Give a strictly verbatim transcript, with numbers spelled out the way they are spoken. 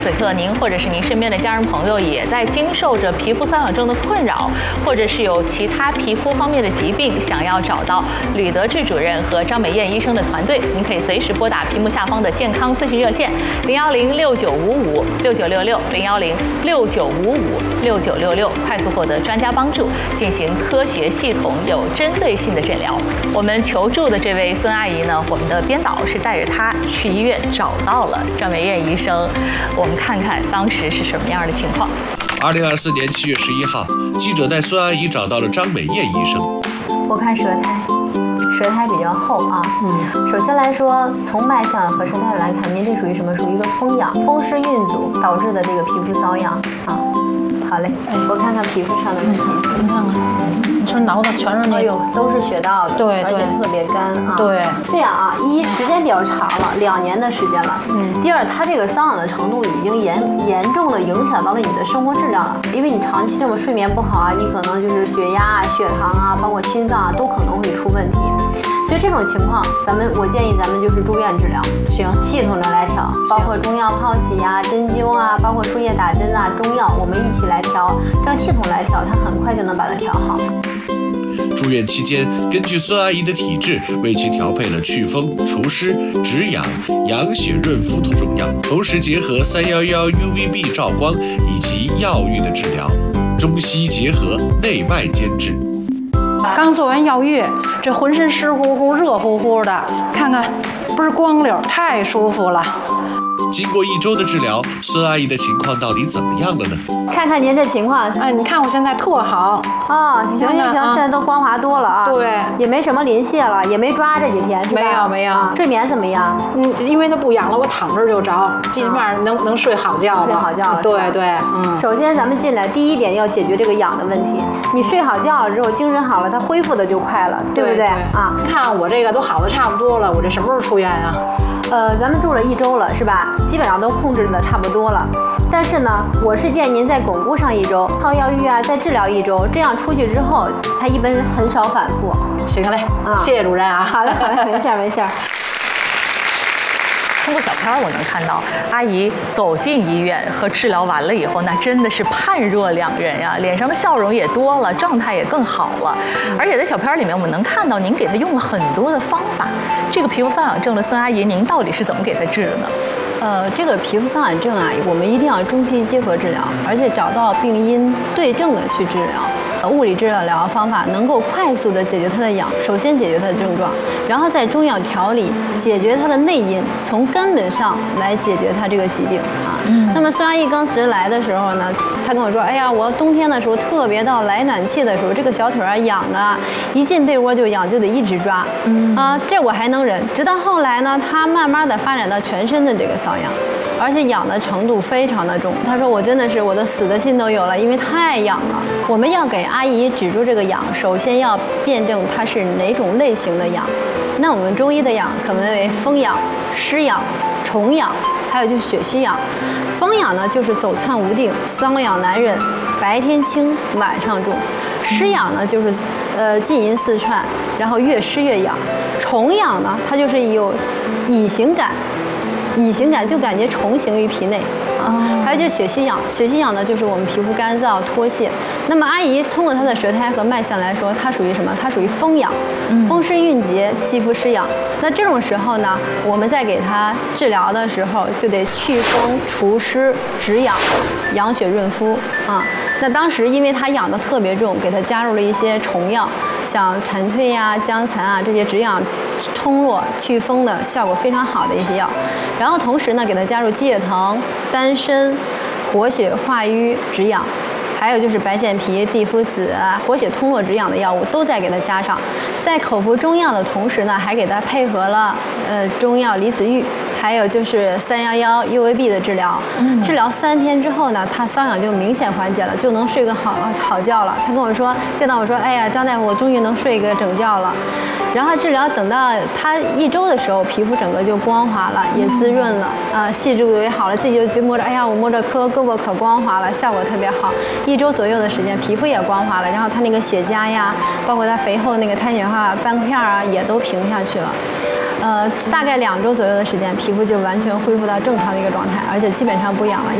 此刻您或者是您身边的家人朋友也在经受着皮肤瘙痒症的困扰，或者是有其他皮肤方面的疾病，想要找到吕德志主任和张美燕医生的团队，您可以随时拨打屏幕下方的健康咨询热线零幺零六九五五六九六六零幺零六九五五六九六六，快速获得专家帮助，进行科学系统有针对性的诊疗。我们求助的这位孙阿姨呢，我们的编导是带着她去医院找到了张美燕医生，我们看看当时是什么样的情况。 二零二四年七月十一号，记者带孙阿姨找到了张美燕医生。 我看舌苔，舌苔比较厚啊。嗯，首先来说，从脉象和舌苔来看，您这属于什么？属于一个风痒、风湿运阻导致的这个皮肤瘙痒啊。好嘞，我看看皮肤上的问题。 你看看，你说挠的全是那， 哎呦，都是血道的， 对， 而且特别干啊。 对， 这样啊，一时间比较长了，两年的时间了。嗯。第二，它这个瘙痒的程度已经严严重的影响到了你的生活质量了，因为你长期这么睡眠不好啊，你可能就是血压啊、血糖啊，包括心脏啊，都可能会出问题。所以这种情况，咱们我建议咱们就是住院治疗， 行， 系统的来调，包括中药泡洗啊、针灸啊，包括输液打针啊、中药，我们一起来调，这样系统来调，它很快就能把它调好。 住院期间，根据孙阿姨的体质，为其调配了祛风、除湿、止痒、养血润肤等中药，同时结合三一一 U V B 照光以及药浴的治疗，中西结合，内外兼治。 刚做完药浴，这浑身湿乎乎、热乎乎的，看看倍儿光溜，太舒服了。 经过一周的治疗，孙阿姨的情况到底怎么样了呢？ 看看您这情况， 哎，你看我现在特好啊，行行行，现在都光滑多了啊。 对， 也没什么鳞屑了，也没抓这几天，是吧？ 没有没有。 睡眠怎么样？ 嗯，因为它不痒了，我躺这儿就着，基本上能能睡好觉了。 睡好觉了。 对对，嗯。 首先咱们进来第一点要解决这个痒的问题。你睡好觉了之后，精神好了，它恢复的就快了，对不对？啊， 看我这个都好的差不多了，我这什么时候出院啊？ 呃，咱们住了一周了，是吧？基本上都控制的差不多了。但是呢，我是建议您再巩固上一周，泡药浴啊，再治疗一周，这样出去之后，它一般很少反复。 行嘞，啊，谢谢主任啊。 好嘞，好嘞，没事没事。 通过小片我能看到，阿姨走进医院和治疗完了以后，那真的是判若两人呀，脸上的笑容也多了，状态也更好了。而且在小片里面，我们能看到您给她用了很多的方法。这个皮肤瘙痒症的孙阿姨，您到底是怎么给她治的呢？ 呃，这个皮肤瘙痒症啊，我们一定要中西结合治疗，而且找到病因，对症的去治疗。呃，物理治疗疗方法能够快速的解决它的痒，首先解决它的症状，然后在中药调理解决它的内因，从根本上来解决它这个疾病啊。嗯。那么孙阿姨刚时来的时候呢，她跟我说，哎呀，我冬天的时候特别到来暖气的时候，这个小腿啊痒的，一进被窝就痒，就得一直抓。嗯。啊，这我还能忍，直到后来呢，她慢慢的发展到全身的这个瘙痒。而且痒的程度非常的重，他说我真的是我的死的心都有了，因为太痒了。我们要给阿姨止住这个痒，首先要辨证它是哪种类型的痒。那我们中医的痒可分为风痒、湿痒、虫痒，还有就是血虚痒。风痒呢就是走窜无定，瘙痒难忍，白天轻，晚上重。湿痒呢就是呃浸淫四窜，然后越湿越痒。虫痒呢它就是有乙形感。乙形感就感觉虫行于皮内啊，还有就是血虚痒，血虚痒呢就是我们皮肤干燥脱屑。那么阿姨通过她的舌苔和脉象来说，它属于什么？它属于风痒，风湿蕴结，肌肤湿痒。那这种时候呢，我们在给她治疗的时候，就得祛风除湿止痒，养血润肤啊。那当时因为她痒的特别重，给她加入了一些虫药，像蝉蜕呀、姜蚕啊这些止痒、通络、祛风的效果非常好的一些药。然后同时呢，给它加入鸡血藤、丹参、活血化瘀止痒，还有就是白健脾、地肤子、活血通络止痒的药物都再给它加上。在口服中药的同时呢，还给它配合了呃中药离子浴，还有就是三一一 U V B 的治疗。嗯，治疗三天之后呢，他瘙痒就明显缓解了，就能睡个好好觉了。他跟我说，见到我说，哎呀，张大夫，我终于能睡个整觉了。然后治疗等到他一周的时候，皮肤整个就光滑了，也滋润了，啊、呃，细致度也好了，自己就就摸着，哎呀，我摸着胳胳膊可光滑了，效果特别好。一周左右的时间，皮肤也光滑了，然后他那个血痂呀，包括他肥厚那个苔藓化斑块啊，也都平下去了。 呃，大概两周左右的时间，皮肤就完全恢复到正常的一个状态，而且基本上不痒了。